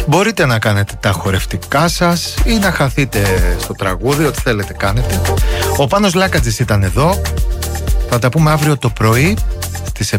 Μπορείτε να κάνετε τα χορευτικά σας ή να χαθείτε στο τραγούδι, ό,τι θέλετε κάνετε. Ο Πάνος Λάκατζης ήταν εδώ. Θα τα πούμε αύριο το πρωί στις